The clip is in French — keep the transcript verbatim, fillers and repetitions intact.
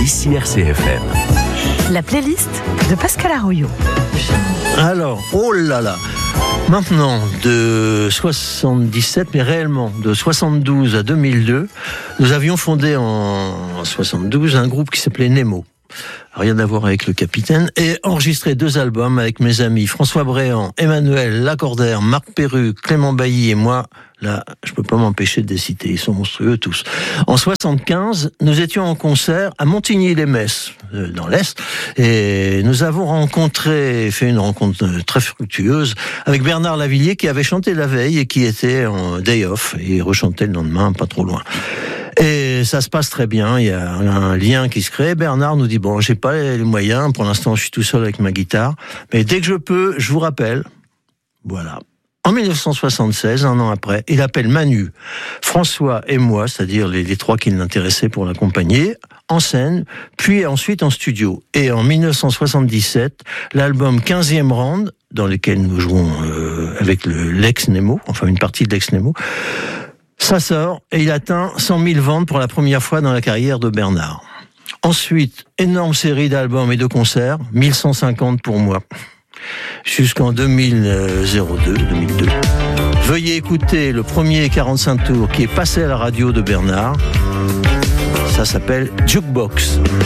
Ici R C F M. La playlist de Pascal Arroyo. Alors, oh là là, maintenant de soixante-dix-sept, mais réellement de soixante-douze à deux mille deux, nous avions fondé en soixante-douze un groupe qui s'appelait Nemo. Rien à voir avec le capitaine, et enregistré deux albums avec mes amis François Bréant, Emmanuel Lacordaire, Marc Perru, Clément Bailly et moi. Là, je peux pas m'empêcher de les citer, ils sont monstrueux tous. En soixante-quinze, nous étions en concert à Montigny-les-Metz, euh, dans l'Est, et nous avons rencontré, fait une rencontre très fructueuse avec Bernard Lavilliers qui avait chanté la veille et qui était en day off, et il rechantait le lendemain, pas trop loin. Et ça se passe très bien, il y a un lien qui se crée. Bernard nous dit, bon, j'ai pas les moyens, pour l'instant je suis tout seul avec ma guitare, mais dès que je peux, je vous rappelle. Voilà. En dix-neuf cent soixante-seize, un an après, il appelle Manu, François et moi, c'est-à-dire les, les trois qui l'intéressaient pour l'accompagner, en scène, puis ensuite en studio. Et en dix-neuf cent soixante-dix-sept, l'album quinzième Round, dans lequel nous jouons euh, avec le, l'ex-Nemo, enfin une partie de l'ex-Nemo, ça sort et il atteint cent mille ventes pour la première fois dans la carrière de Bernard. Ensuite, énorme série d'albums et de concerts, mille cent cinquante pour moi, jusqu'en deux mille deux. Veuillez écouter le premier quarante-cinq tours qui est passé à la radio de Bernard. Ça s'appelle Jukebox.